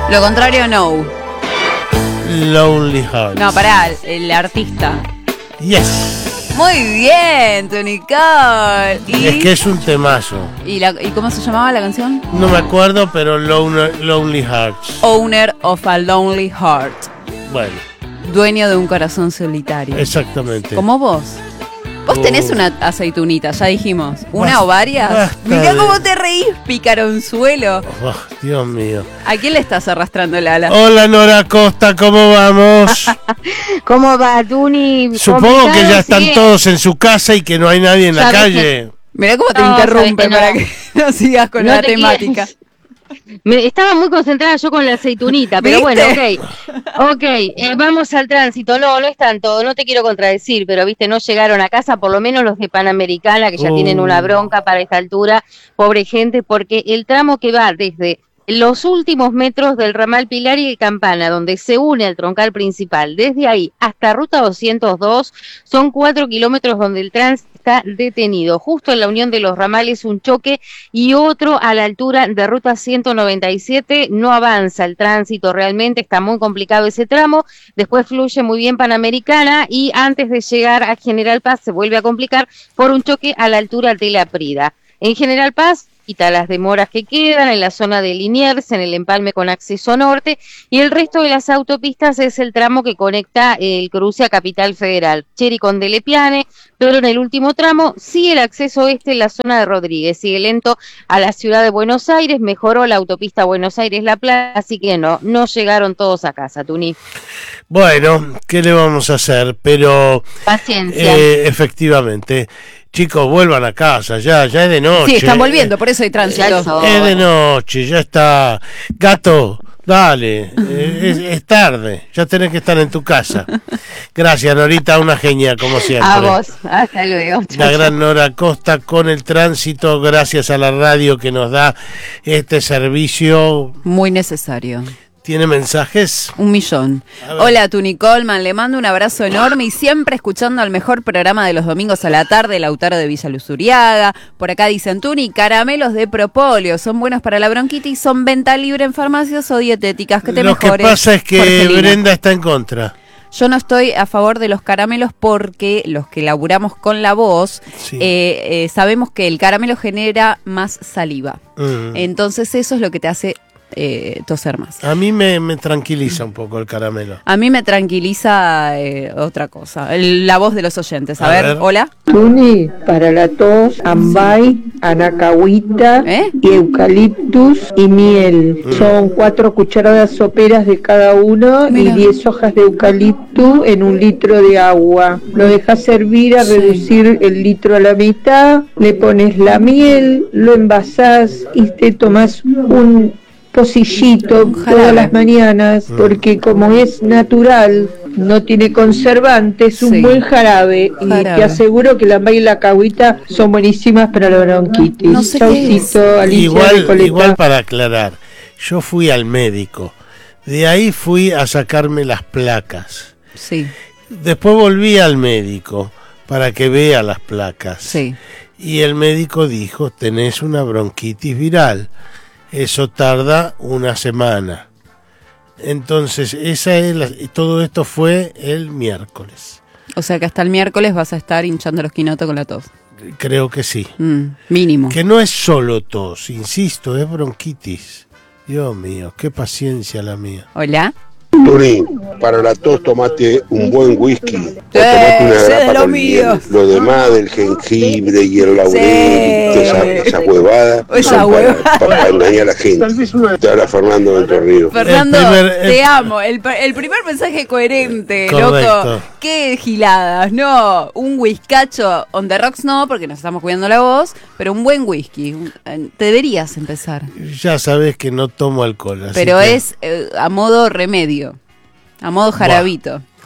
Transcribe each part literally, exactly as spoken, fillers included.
Lo contrario, no. Lonely Hearts. No, pará, el artista. Yes. Muy bien, tu Nicole. ¿Y? Es que es un temazo. ¿Y, la, ¿Y cómo se llamaba la canción? No me acuerdo, pero Lonely, Lonely Hearts. Owner of a Lonely Heart. Bueno. Dueño de un corazón solitario. Exactamente. Como vos. Vos tenés una aceitunita, ya dijimos. ¿Una Basta, o varias? basta Mirá de- cómo te reís, picaronzuelo. Oh, Dios mío. ¿A quién le estás arrastrando el ala? Hola Nora Costa, ¿cómo vamos? ¿Cómo va, Tuni? Supongo que ya están Sí. todos en su casa y que no hay nadie en la Sabes calle. Mirá cómo te No, interrumpe sabés que para no. que no sigas con No la te temática. quieres. Me, estaba muy concentrada yo con la aceitunita, pero ¿Viste? bueno, ok. Ok, eh, vamos al tránsito. No, no es tanto, no te quiero contradecir, pero viste, no llegaron a casa, por lo menos los de Panamericana, que ya Uh. tienen una bronca para esta altura, pobre gente, porque el tramo que va desde los últimos metros del ramal Pilar y Campana, donde se une al troncal principal, desde ahí hasta ruta doscientos dos, son cuatro kilómetros donde el tránsito está detenido. Justo en la unión de los ramales un choque y otro a la altura de ruta ciento noventa y siete. No avanza el tránsito realmente, está muy complicado ese tramo. Después fluye muy bien Panamericana y antes de llegar a General Paz se vuelve a complicar por un choque a la altura de la Prida. En General Paz, quita las demoras que quedan en la zona de Liniers, en el empalme con acceso norte, y el resto de las autopistas es el tramo que conecta el cruce a Capital Federal, Cheri con Delepiane, pero en el último tramo sí el acceso este en la zona de Rodríguez, sigue lento a la ciudad de Buenos Aires, mejoró la autopista Buenos Aires-La Plata, así que no, no llegaron todos a casa, Tuni. Bueno, ¿qué le vamos a hacer? Pero Paciencia. eh, efectivamente, chicos, vuelvan a casa, ya, ya es de noche. Sí, están volviendo, por eso hay tránsito. Ya son. Es de noche, ya está. Gato, dale, eh, es, es tarde, ya tenés que estar en tu casa. Gracias, Norita, una genia, como siempre. A vos, hasta luego. La Chau, chau. gran Nora Costa con el tránsito, gracias a la radio que nos da este servicio. Muy necesario. ¿Tiene mensajes? Un millón. A ver. Hola, Tuni Colman, le mando un abrazo enorme y siempre escuchando al mejor programa de los domingos a la tarde, Lautaro de Villa Luzuriaga. Por acá dicen, Tuni, caramelos de propóleo, son buenos para la bronquitis, son venta libre en farmacias o dietéticas, que te Lo que mejores. pasa es que Jorgelina. Brenda está en contra. Yo no estoy a favor de los caramelos porque los que laburamos con la voz, Sí. eh, eh, sabemos que el caramelo genera más saliva. Mm. Entonces eso es lo que te hace eh, toser más. A mí me, me tranquiliza un poco el caramelo. A mí me tranquiliza eh, otra cosa, el- la voz de los oyentes. A, A ver, ver. hola. Tuni, para la tos, ambay, anacahuita, ¿Eh? y eucaliptus y miel. Son cuatro cucharadas soperas de cada uno Mira. y diez hojas de eucalipto en un litro de agua. Lo dejas servir a Sí. reducir el litro a la mitad, le pones la miel, lo envasás y te tomas un pocillito Un jarabe. todas las mañanas, porque como es natural, no tiene conservantes, es un Sí. buen jarabe, y Jarabe. te aseguro que la ambay y la cahuita son buenísimas para la bronquitis. No sé qué es. Chaucito, Alicia Igual, Recoleta. igual para aclarar, yo fui al médico, de ahí fui a sacarme las placas, Sí, después volví al médico para que vea las placas. sí. Y el médico dijo, tenés una bronquitis viral, eso tarda una semana. Entonces, esa es la- todo esto fue el miércoles. O sea que hasta el miércoles vas a estar hinchando los quinotos con la tos. Creo que sí. Mm, mínimo. Que no es solo tos, insisto, es bronquitis. Dios mío, qué paciencia la mía. Hola. Tuni, para la tos tomate un buen whisky. O tomate Eh, una ese es grapa lo con mío. miel. Lo demás del jengibre y el laurel, Sí. y toda esa, esa huevada, Esa son para, huevada. para engañar a la gente. Te habla Fernando de Entre Ríos. Fernando, El primer- el- te amo. El, el primer mensaje coherente, Correcto. loco. Qué giladas, no. Un whiskacho on the rocks no, porque nos estamos cuidando la voz, pero un buen whisky. Un- eh, Te deberías empezar. Ya sabes que no tomo alcohol. así Pero que- es eh, a modo remedio, a modo jarabito.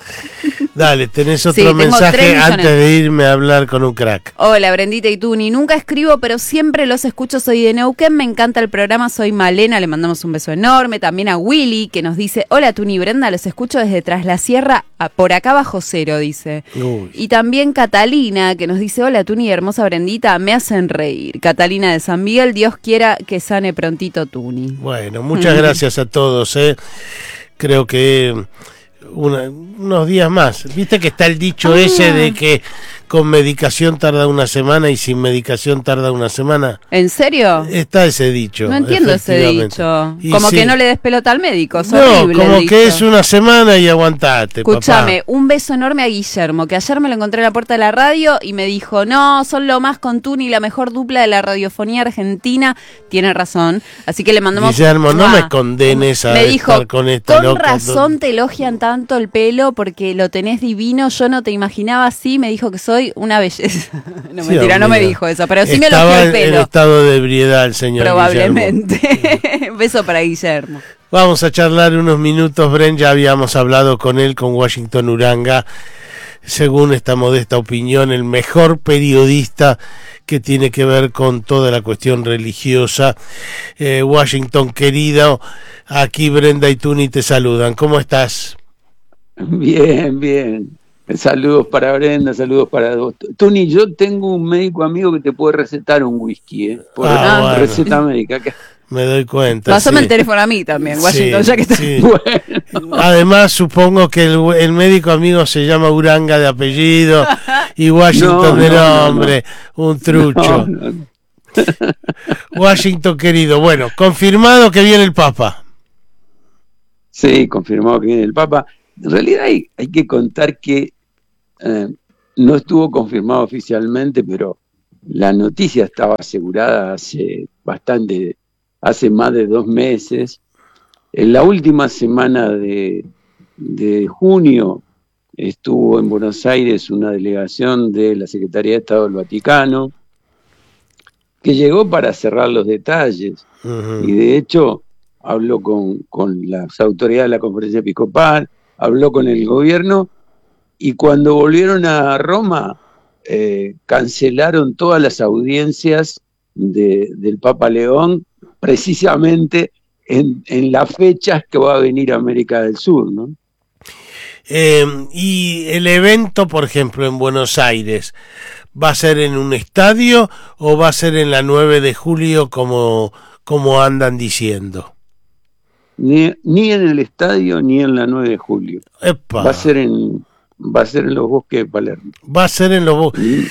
Dale, tenés otro Sí, tengo tres mensaje millones. antes de irme a hablar con un crack. Hola, Brendita y Tuni. Nunca escribo, pero siempre los escucho. Soy de Neuquén, me encanta el programa. Soy Malena, le mandamos un beso enorme. También a Willy, que nos dice: hola, Tuni y Brenda, los escucho desde Tras la Sierra, a- por acá bajo cero, dice. Uy. Y también Catalina, que nos dice: hola, Tuni y hermosa Brendita, me hacen reír. Catalina de San Miguel, Dios quiera que sane prontito Tuni. Bueno, muchas gracias a todos. ¿eh? Creo que una- unos días más. Viste que está el dicho Ah. ese de que con medicación tarda una semana y sin medicación tarda una semana. ¿En serio? Está ese dicho. No entiendo ese efectivamente. dicho. Y Como sí. que no le des pelota al médico, es No, horrible el como dicho. que es una semana y aguantate, Escúchame, papá. un beso enorme a Guillermo, que ayer me lo encontré en la puerta de la radio y me dijo: no, son lo más con Tuni, la mejor dupla de la radiofonía argentina. Tiene razón, así que le mandamos... Guillermo, no ¡Mua! me condenes a Me dijo: estar con esta con loca". razón te elogian tanto el pelo porque lo tenés divino, yo no te imaginaba así. Me dijo que soy una belleza. No, Sí, mentira, no me amiga. dijo eso, pero sí me Estaba elogió el en pelo. estado de ebriedad el señor Guillermo. Probablemente. Beso para Guillermo. Vamos a charlar unos minutos, Bren, ya habíamos hablado con él, con Washington Uranga, según esta modesta opinión, el mejor periodista que tiene que ver con toda la cuestión religiosa. Eh, Washington, querido, aquí Brenda y Tuni te saludan. ¿Cómo estás? Bien, bien. Saludos para Brenda, saludos para vos. Tony, yo tengo un médico amigo que te puede recetar un whisky, ¿eh? Por Ah, bueno. receta médica. que- Me doy cuenta. Pásame sí. el teléfono a mí también, Washington, Sí, ya que está. sí. Bueno, Además, supongo que el, el médico amigo se llama Uranga de apellido y Washington No, de no, no, nombre, un trucho. no, no. Washington, querido, bueno, confirmado que viene el Papa. Sí, confirmado que viene el Papa. En realidad hay, hay que contar que eh, no estuvo confirmado oficialmente, pero la noticia estaba asegurada hace bastante, hace más de dos meses. En la última semana de, de junio estuvo en Buenos Aires una delegación de la Secretaría de Estado del Vaticano que llegó para cerrar los detalles Ujú. y de hecho habló con, con las autoridades de la Conferencia Episcopal, habló con el gobierno y cuando volvieron a Roma eh, cancelaron todas las audiencias de, del Papa León precisamente en, en las fechas que va a venir a América del Sur, ¿no? Eh, y el evento, por ejemplo, en Buenos Aires, ¿va a ser en un estadio o va a ser en la nueve de julio como, como andan diciendo? Ni, ni en el estadio ni en la nueve de julio. Epa, Va a ser en, va a ser en los bosques de Palermo. va a ser en los bo- Y-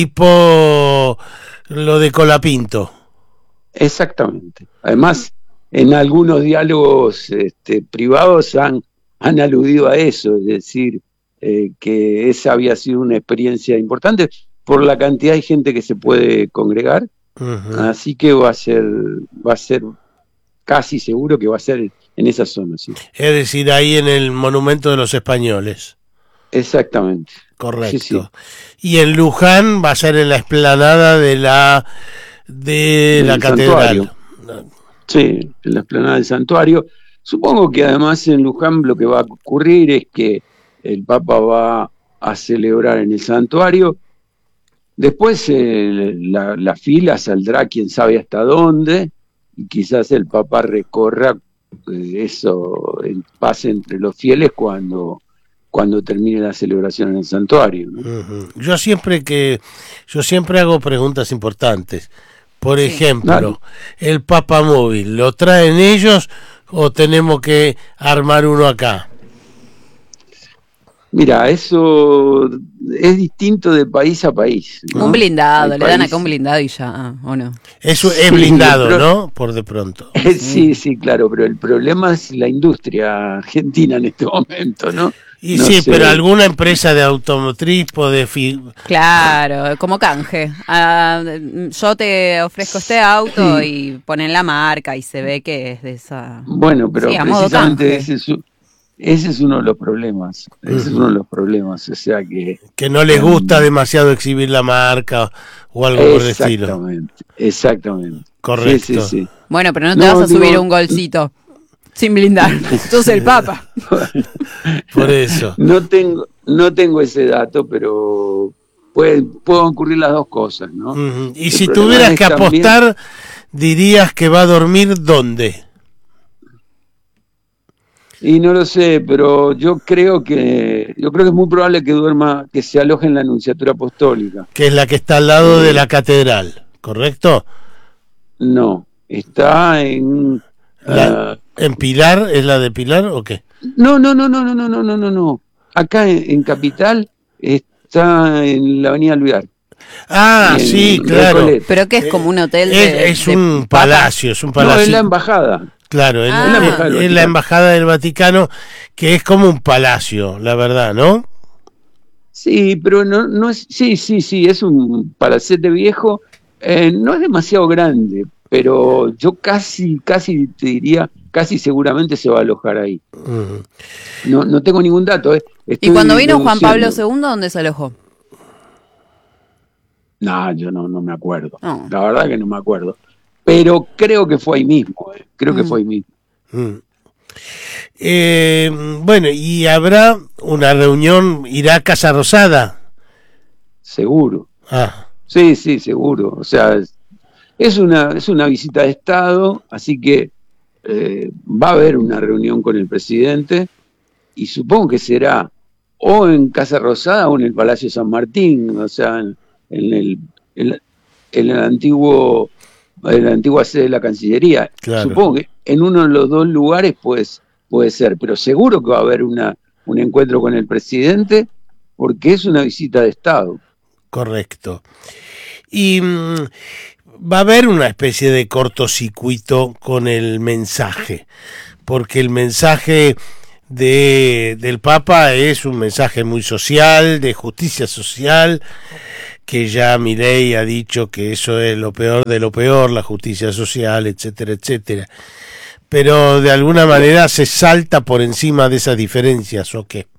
tipo lo de Colapinto. Exactamente. Además, en algunos diálogos este, privados han, han aludido a eso, es decir, eh, que esa había sido una experiencia importante por la cantidad de gente que se puede congregar, Ujú. así que va a ser, va a ser casi seguro que va a ser en esa zona, sí. Es decir, ahí en el Monumento de los Españoles. Exactamente. Correcto. Sí, sí. Y en Luján va a ser en la explanada de la de Del la catedral. santuario. Sí, en la explanada del santuario. Supongo que además en Luján lo que va a ocurrir es que el Papa va a celebrar en el santuario. Después eh, la, la fila saldrá quién sabe hasta dónde, y quizás el Papa recorra eh, eso, el pase entre los fieles cuando, cuando termine la celebración en el santuario, ¿no? Ujú. Yo siempre que yo siempre hago preguntas importantes. Por ejemplo, Dale. el Papa Móvil, ¿lo traen ellos o tenemos que armar uno acá? Mira, eso es distinto de país a país, ¿no? Un blindado, Hay le dan país- acá un blindado y ya, ah, ¿o no? Eso es Sí, blindado, pero- ¿no? Por de pronto. Sí, sí, claro, pero el problema es la industria argentina en este momento, ¿no? Y No sí, sé. pero alguna empresa de automotriz puede fi- Claro, como canje. Ah, yo te ofrezco este auto y ponen la marca y se ve que es de esa... Bueno, pero Sí, a modo precisamente canje. ese es, u- ese es uno de los problemas. Ese es uno de los problemas. O sea que. que no les gusta demasiado exhibir la marca o algo por el estilo. Exactamente, exactamente. Correcto. Sí, sí, sí. Bueno, pero no te No, vas a subir digo- un golcito. Sin blindar. Sos el Papa. Por eso. No tengo, no tengo ese dato, pero puede, pueden ocurrir las dos cosas, ¿no? Uh-huh. Y El si problema tuvieras es que también- apostar, dirías que va a dormir ¿dónde? Y no lo sé, pero yo creo que yo creo que es muy probable que duerma, que se aloje en la Nunciatura Apostólica. Que es la que está al lado Sí. de la catedral, ¿correcto? No, está en La- ah, ¿En Pilar? ¿Es la de Pilar o qué? no, no, no, no, no, no, no, no, no, no. Acá en, en Capital está en la Avenida Alvear. Ah, en sí, claro. Recoleta. Pero que es como un hotel Es, de, es de un papas. palacio, es un No, palacio. es la embajada. Claro, es, Ah. la, Es la embajada del es la Vaticano. embajada del Vaticano, que es como un palacio, la verdad, ¿no? Sí, pero no, no es, sí, sí, sí, es un palacete viejo, eh, no es demasiado grande, pero yo casi, casi te diría, casi seguramente se va a alojar ahí. Mm. No, no tengo ningún dato, ¿eh? ¿Y Estoy cuando vino Juan Pablo deduciendo. segundo, dónde se alojó? No, yo no, no me acuerdo. No. La verdad que no me acuerdo. Pero creo que fue ahí mismo, ¿eh? Creo que Mm. fue ahí mismo. Mm. Eh, bueno, y habrá una reunión, irá a Casa Rosada. Seguro. Ah, Sí, sí, seguro. O sea, es, es una, es una visita de Estado, así que eh, va a haber una reunión con el presidente y supongo que será o en Casa Rosada o en el Palacio San Martín, o sea, en, en el, en, en el antiguo, en la antigua sede de la Cancillería. Claro. Supongo que en uno de los dos lugares pues, puede ser, pero seguro que va a haber una, un encuentro con el presidente porque es una visita de Estado. correcto. Y mm, va a haber una especie de cortocircuito con el mensaje, porque el mensaje de, del Papa es un mensaje muy social, de justicia social, que ya Milei ha dicho que eso es lo peor de lo peor, la justicia social, etcétera, etcétera. Pero de alguna manera se salta por encima de esas diferencias, ¿o qué?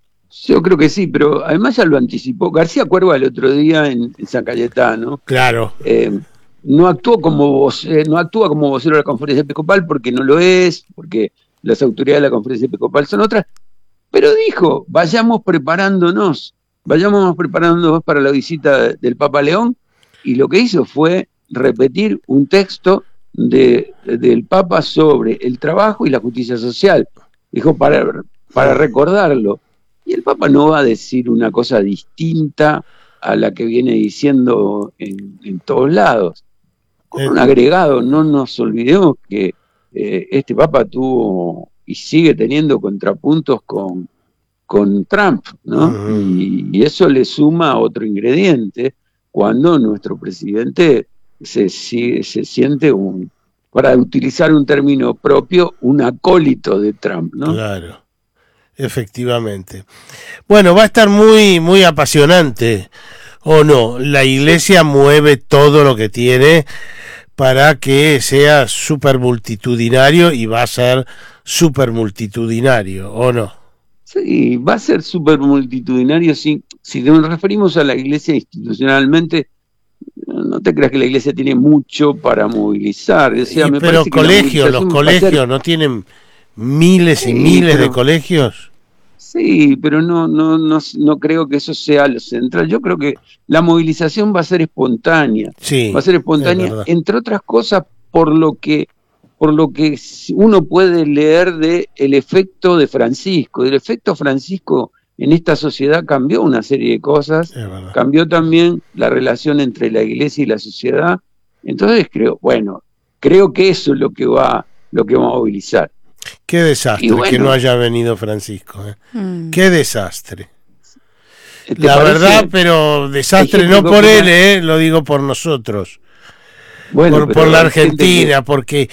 Yo creo que sí, pero además ya lo anticipó. García Cuerva el otro día en, en San Cayetano Claro. eh, no actuó como voce- eh, no actúa como vocero de la Conferencia Episcopal porque no lo es, porque las autoridades de la Conferencia Episcopal son otras, pero dijo, vayamos preparándonos, vayamos preparándonos para la visita del Papa León, y lo que hizo fue repetir un texto de, del Papa sobre el trabajo y la justicia social. Dijo, para, para recordarlo. Y el Papa no va a decir una cosa distinta a la que viene diciendo en, en todos lados. Con un agregado, no nos olvidemos que eh, este Papa tuvo y sigue teniendo contrapuntos con, con Trump, ¿no? Uh-huh. Y, y eso le suma otro ingrediente cuando nuestro presidente se, se, se siente un, para utilizar un término propio, un acólito de Trump, ¿no? Claro. Efectivamente. Bueno, va a estar muy, muy apasionante, ¿o no? La iglesia mueve todo lo que tiene para que sea súper multitudinario y va a ser súper multitudinario, ¿o no? Sí, va a ser súper multitudinario. Si, si nos referimos a la iglesia institucionalmente, no te creas que la iglesia tiene mucho para movilizar. O sea, Y, me pero parece que la colegios, los movilización va a ser- colegios no tienen miles y Sí, miles pero- de colegios. Sí, pero no, no, no, no creo que eso sea lo central. Yo creo que la movilización va a ser espontánea. Sí, Va a ser es espontánea, verdad. entre otras cosas, por lo que por lo que uno puede leer de el efecto de Francisco. El efecto Francisco en esta sociedad cambió una serie de cosas, Es verdad. cambió también la relación entre la iglesia y la sociedad. Entonces creo, bueno, creo que eso es lo que va, lo que va a movilizar. Qué desastre Y bueno. que no haya venido Francisco. ¿eh? Mm. Qué desastre. ¿Te La parece? verdad, pero desastre Hay no gente por que él, opina- eh, lo digo por nosotros, Bueno, por, pero por la hay gente que- Argentina, porque,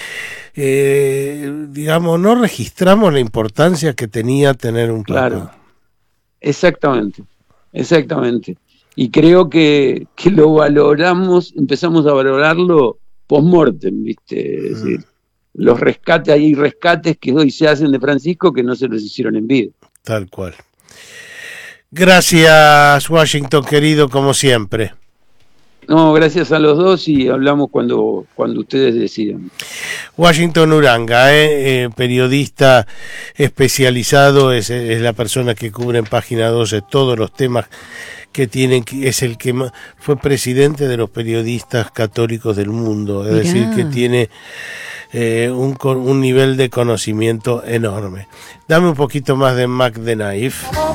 eh, digamos, no registramos la importancia que tenía tener un papa. Claro. Exactamente, exactamente. Y creo que, que lo valoramos, empezamos a valorarlo post-mortem, ¿viste? Es decir, los rescates, hay rescates que hoy se hacen de Francisco que no se los hicieron en vida. Tal cual. Gracias, Washington, querido, como siempre. No, gracias a los dos y hablamos cuando, cuando ustedes decidan. Washington Uranga, eh, eh, periodista especializado, es, es la persona que cubre en Página doce todos los temas que tienen, es el que más, fue presidente de los periodistas católicos del mundo, es Mirá. decir, que tiene eh, un, un nivel de conocimiento enorme. Dame un poquito más de Mac the Knife.